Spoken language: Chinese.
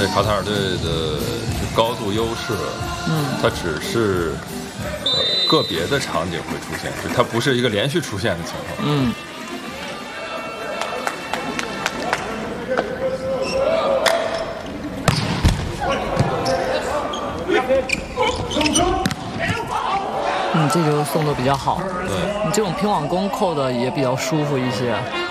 且卡塔尔队的高度优势，它只是个别的场景会出现，就它不是一个连续出现的情况。 这球送的比较好。 对， 你这种拼网攻扣的也比较舒服一些。